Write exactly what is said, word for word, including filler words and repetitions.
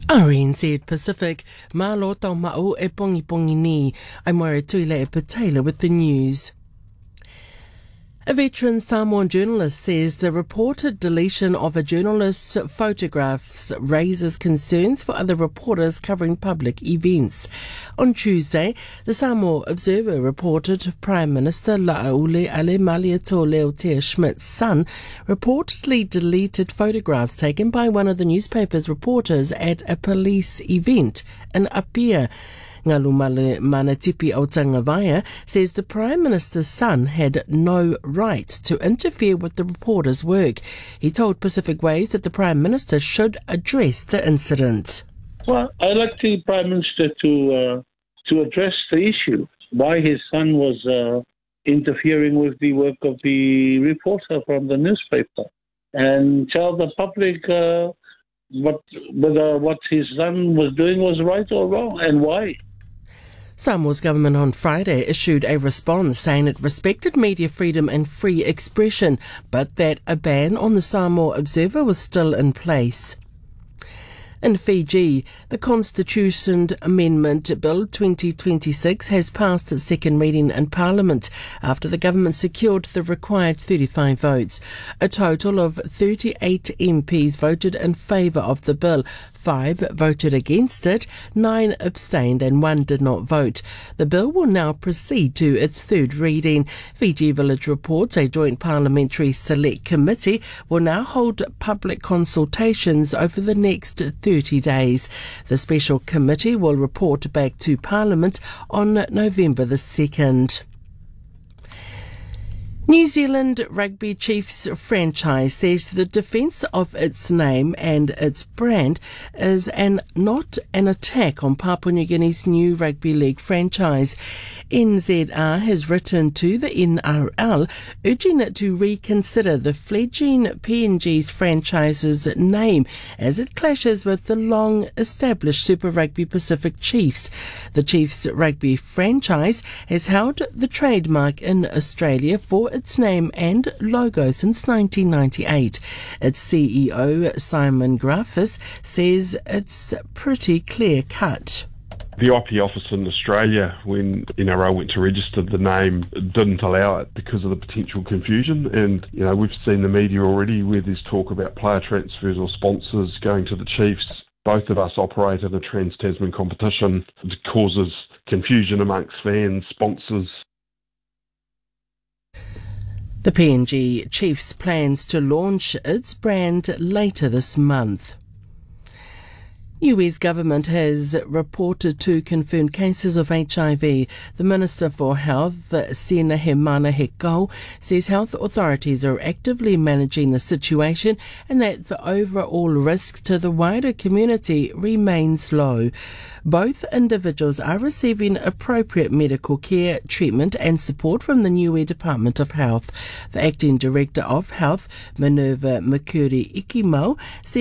R N Z Pacific, Malo tau ma'u e pongi pongi ni. I'm Moira Tuile e Patela with the news. A veteran Samoan journalist says the reported deletion of a journalist's photographs raises concerns for other reporters covering public events. On Tuesday, the Samoa Observer reported Prime Minister La'aule Ale Maliato Leotea Schmidt's son reportedly deleted photographs taken by one of the newspaper's reporters at a police event in Apia. Ngalumale Manatipi Otangavaya says the Prime Minister's son had no right to interfere with the reporter's work. He told Pacific Waves that the Prime Minister should address the incident. Well, I'd like the Prime Minister to uh, to address the issue, why his son was uh, interfering with the work of the reporter from the newspaper, and tell the public uh, what whether what his son was doing was right or wrong, and why. Samoa's government on Friday issued a response saying it respected media freedom and free expression, but that a ban on the Samoa Observer was still in place. In Fiji, the Constitution Amendment Bill twenty twenty-six has passed its second reading in Parliament after the government secured the required thirty-five votes. A total of thirty-eight M Ps voted in favour of the bill. Five voted against it, nine abstained and one did not vote. The bill will now proceed to its third reading. Fiji Village reports a joint parliamentary select committee will now hold public consultations over the next thirty days. The special committee will report back to Parliament on November the second. New Zealand Rugby Chiefs franchise says the defence of its name and its brand is an not an attack on Papua New Guinea's new rugby league franchise. N Z R has written to the N R L urging it to reconsider the fledgling P N G's franchise's name as it clashes with the long-established Super Rugby Pacific Chiefs. The Chiefs rugby franchise has held the trademark in Australia for its name and logo since nineteen ninety-eight. Its C E O, Simon Grafis, says it's pretty clear-cut. The I P office in Australia, when N R L went to register the name, didn't allow it because of the potential confusion. And, you know, we've seen the media already where there's talk about player transfers or sponsors going to the Chiefs. Both of us operate in a trans-Tasman competition. It causes confusion amongst fans, sponsors. The P N G Chiefs plans to launch its brand later this month. U S government has reported two confirmed cases of H I V. The Minister for Health, Sienna Hekau, says health authorities are actively managing the situation and that the overall risk to the wider community remains low. Both individuals are receiving appropriate medical care, treatment and support from the Niue Department of Health. The Acting Director of Health, Minerva Makuri Ikimau, says